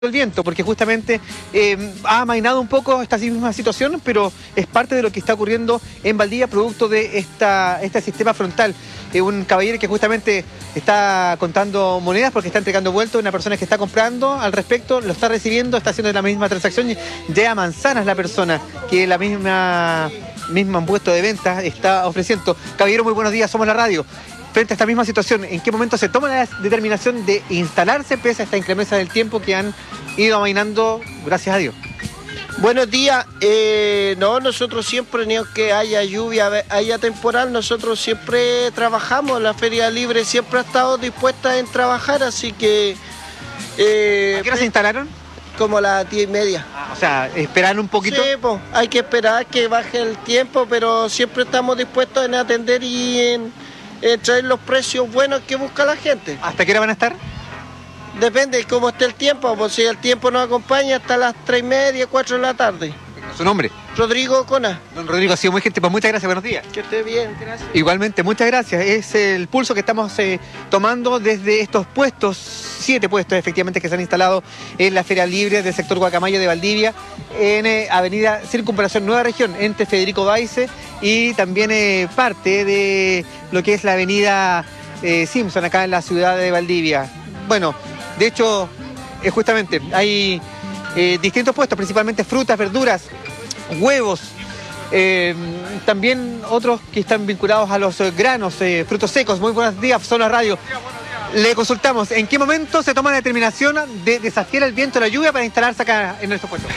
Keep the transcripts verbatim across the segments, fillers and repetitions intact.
el viento, porque justamente eh, ha amainado un poco esta misma situación, pero es parte de lo que está ocurriendo en Valdivia, producto de esta, este sistema frontal. Eh, un caballero que justamente está contando monedas porque está entregando vuelto a una persona que está comprando al respecto, lo está recibiendo, está haciendo la misma transacción, lleva manzanas la persona que la misma, misma puesto de venta está ofreciendo. Caballero, muy buenos días, somos la radio. Frente a esta misma situación, ¿en qué momento se toma la determinación de instalarse pese a esta inclemencia del tiempo que han ido amainando, gracias a Dios? Buenos días. Eh, no, nosotros siempre, ni aunque haya lluvia, haya temporal, nosotros siempre trabajamos. La Feria Libre siempre ha estado dispuesta en trabajar, así que... Eh, ¿A qué hora se instalaron? Como a las diez y media. Ah, o sea, esperar un poquito. Sí, pues, hay que esperar que baje el tiempo, pero siempre estamos dispuestos en atender y en... Eh, traer los precios buenos que busca la gente. ¿Hasta qué hora van a estar? Depende de cómo esté el tiempo, pues si el tiempo nos acompaña hasta las tres y media, cuatro de la tarde. ¿Su nombre? Rodrigo Cona. Don Rodrigo, ha sido muy gentil, pues muchas gracias, buenos días. Que esté bien, gracias. Igualmente, muchas gracias. Es el pulso que estamos eh, tomando desde estos puestos, siete puestos efectivamente que se han instalado en la Feria Libre del sector Guacamayo de Valdivia, en eh, Avenida Circunvalación Nueva Región, entre Federico Baize y también eh, parte de lo que es la Avenida eh, Simpson, acá en la ciudad de Valdivia. Bueno, de hecho, eh, justamente hay eh, distintos puestos, principalmente frutas, verduras, huevos, eh, también otros que están vinculados a los eh, granos, eh, frutos secos. Muy buenos días, Zona Radio. Le consultamos, ¿en qué momento se toma la determinación de desafiar el viento y la lluvia para instalarse acá en nuestro puesto?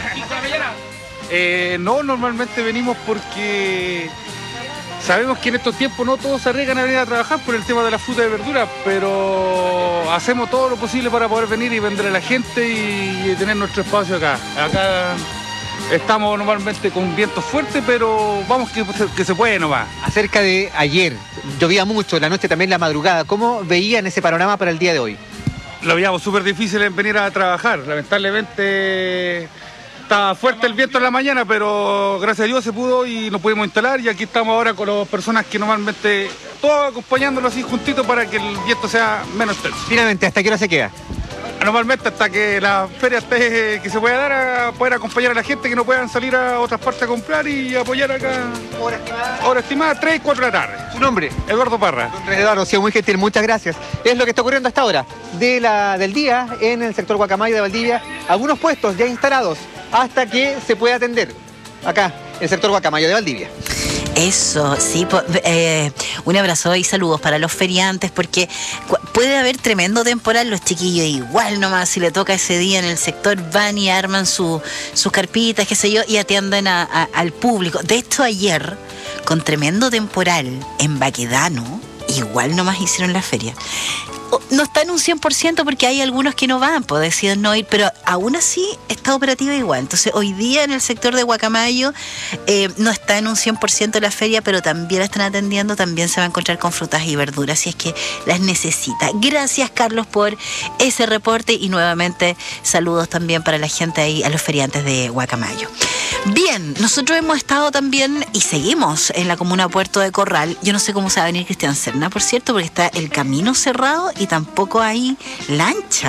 Eh, no, normalmente venimos porque sabemos que en estos tiempos no todos se arriesgan a venir a trabajar por el tema de la fruta y verdura, pero hacemos todo lo posible para poder venir y vender a la gente y, y tener nuestro espacio acá. Acá estamos normalmente con vientos fuertes, pero vamos que, que se puede nomás. Acerca de ayer, llovía mucho, la noche también, la madrugada. ¿Cómo veían ese panorama para el día de hoy? Lo veíamos súper difícil en venir a trabajar. Lamentablemente estaba fuerte el viento en la mañana, pero gracias a Dios se pudo y nos pudimos instalar. Y aquí estamos ahora con las personas que normalmente, todos acompañándolos así juntitos para que el viento sea menos tenso. Finalmente, ¿hasta qué hora se queda? Normalmente hasta que la feria esté, que se pueda dar a poder acompañar a la gente que no puedan salir a otras partes a comprar y apoyar acá. Hora estimada. Hora estimada, tres y cuatro de la tarde. ¿Su nombre? Eduardo Parra. Don Eduardo, ha sido muy gentil, muchas gracias. Es lo que está ocurriendo hasta ahora de la, del día en el sector Guacamayo de Valdivia. Algunos puestos ya instalados hasta que se pueda atender acá en el sector Guacamayo de Valdivia. Eso, sí, eh, un abrazo y saludos para los feriantes, porque puede haber tremendo temporal, los chiquillos igual nomás, si le toca ese día en el sector van y arman su, sus carpitas, qué sé yo, y atienden a, a, al público. De hecho, ayer, con tremendo temporal en Baquedano, igual nomás hicieron la feria. No está en un cien por ciento porque hay algunos que no van, pues deciden no ir, pero aún así está operativa igual. Entonces hoy día en el sector de Guacamayo eh, no está en un cien por ciento la feria, pero también la están atendiendo, también se va a encontrar con frutas y verduras si es que las necesita. Gracias, Carlos, por ese reporte y nuevamente saludos también para la gente ahí, a los feriantes de Guacamayo. Bien, nosotros hemos estado también y seguimos en la comuna Puerto de Corral. Yo no sé cómo se va a venir Cristian Serna, por cierto, porque está el camino cerrado y tampoco hay lancha.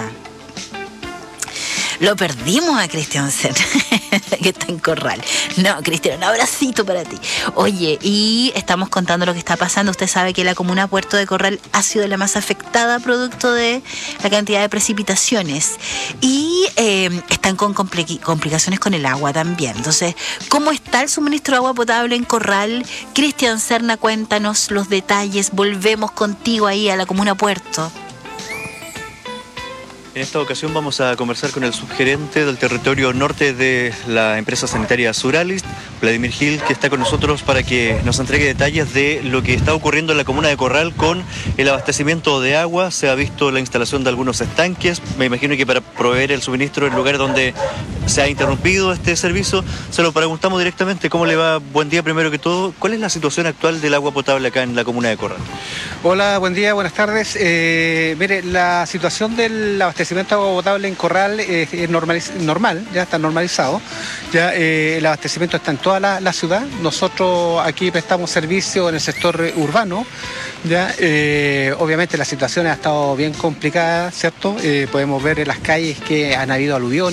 Lo perdimos a Cristian Serna, que está en Corral. No, Cristian, un abracito para ti. Oye, y estamos contando lo que está pasando. Usted sabe que la comuna Puerto de Corral ha sido la más afectada producto de la cantidad de precipitaciones. Y eh, están con compli- complicaciones con el agua también. Entonces, ¿cómo está el suministro de agua potable en Corral? Cristian Serna, cuéntanos los detalles. Volvemos contigo ahí a la comuna Puerto. En esta ocasión vamos a conversar con el subgerente del territorio norte de la empresa sanitaria Suralis, Vladimir Gil, que está con nosotros para que nos entregue detalles de lo que está ocurriendo en la comuna de Corral con el abastecimiento de agua. Se ha visto la instalación de algunos estanques, me imagino que para proveer el suministro en lugares donde se ha interrumpido este servicio. Se lo preguntamos directamente. ¿Cómo le va? Buen día primero que todo. ¿Cuál es la situación actual del agua potable acá en la comuna de Corral? Hola, buen día, buenas tardes. Eh, mire, la situación del abastecimiento de agua potable en Corral es, es normaliz- normal, ya está normalizado. Ya eh, el abastecimiento está en toda la, la ciudad. Nosotros aquí prestamos servicio en el sector urbano. Ya, eh, obviamente la situación ha estado bien complicada, ¿cierto? Eh, podemos ver en las calles que han habido aluviones.